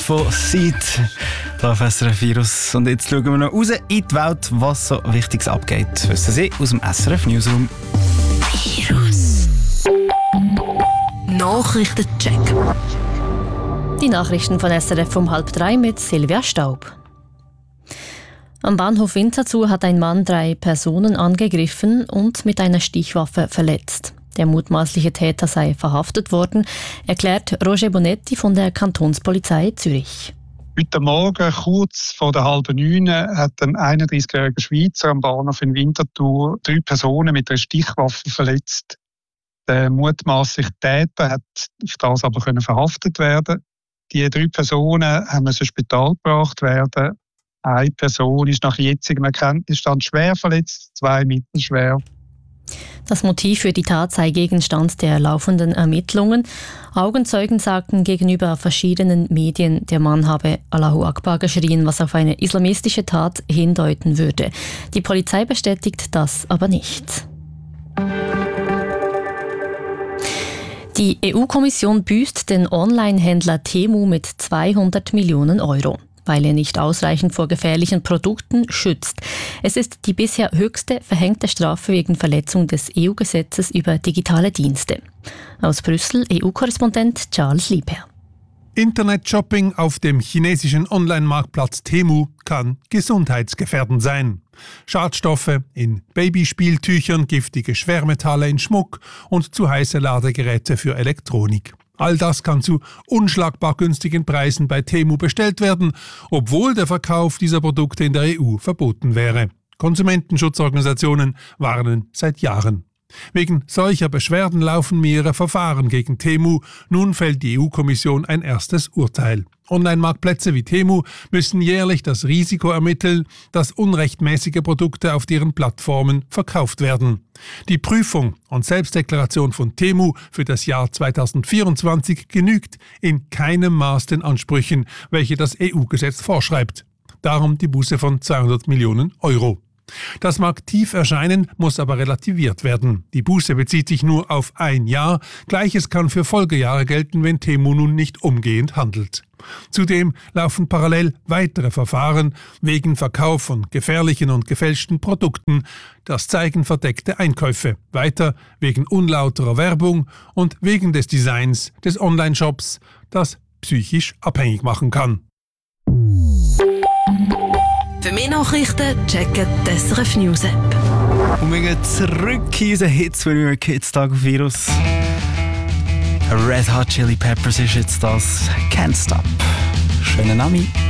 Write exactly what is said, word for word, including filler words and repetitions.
von Seed. Da auf S R F Virus. Und jetzt schauen wir noch raus in die Welt, was so Wichtiges abgeht. Wissen Sie aus dem S R F Newsroom. Virus. Nachrichtencheck. Die Nachrichten von S R F um halb drei mit Silvia Staub. Am Bahnhof Winterthur hat ein Mann drei Personen angegriffen und mit einer Stichwaffe verletzt. Der mutmaßliche Täter sei verhaftet worden, erklärt Roger Bonetti von der Kantonspolizei Zürich. Heute Morgen, kurz vor der halben neun, hat ein einunddreißigjähriger Schweizer am Bahnhof in Winterthur drei Personen mit einer Stichwaffe verletzt. Der mutmaßliche Täter hat auf das aber können verhaftet werden. Die drei Personen haben ins Spital gebracht werden. Eine Person ist nach jetzigem Erkenntnisstand schwer verletzt, zwei mittelschwer. Das Motiv für die Tat sei Gegenstand der laufenden Ermittlungen. Augenzeugen sagten gegenüber verschiedenen Medien, der Mann habe Allahu Akbar geschrien, was auf eine islamistische Tat hindeuten würde. Die Polizei bestätigt das aber nicht. Die E U-Kommission büßt den Online-Händler Temu mit zweihundert Millionen Euro. Weil er nicht ausreichend vor gefährlichen Produkten schützt. Es ist die bisher höchste verhängte Strafe wegen Verletzung des E U-Gesetzes über digitale Dienste. Aus Brüssel E U-Korrespondent Charles Liebherr. Internet-Shopping auf dem chinesischen Online-Marktplatz Temu kann gesundheitsgefährdend sein. Schadstoffe in Babyspieltüchern, giftige Schwermetalle in Schmuck und zu heiße Ladegeräte für Elektronik. All das kann zu unschlagbar günstigen Preisen bei Temu bestellt werden, obwohl der Verkauf dieser Produkte in der E U verboten wäre. Konsumentenschutzorganisationen warnen seit Jahren. Wegen solcher Beschwerden laufen mehrere Verfahren gegen Temu. Nun fällt die E U-Kommission ein erstes Urteil. Online-Marktplätze wie Temu müssen jährlich das Risiko ermitteln, dass unrechtmäßige Produkte auf deren Plattformen verkauft werden. Die Prüfung und Selbstdeklaration von Temu für das Jahr zweitausendvierundzwanzig genügt in keinem Maß den Ansprüchen, welche das E U-Gesetz vorschreibt. Darum die Buße von zweihundert Millionen Euro. Das mag tief erscheinen, muss aber relativiert werden. Die Buße bezieht sich nur auf ein Jahr. Gleiches kann für Folgejahre gelten, wenn Temu nun nicht umgehend handelt. Zudem laufen parallel weitere Verfahren wegen Verkauf von gefährlichen und gefälschten Produkten. Das zeigen verdeckte Einkäufe. Weiter wegen unlauterer Werbung und wegen des Designs des Online-Shops, das psychisch abhängig machen kann. Für mehr Nachrichten checken die S R F News App. Und wir gehen zurück in unseren Hits für New York Kids Tag auf Virus. Red Hot Chili Peppers ist jetzt das Can't Stop. Schönen Name.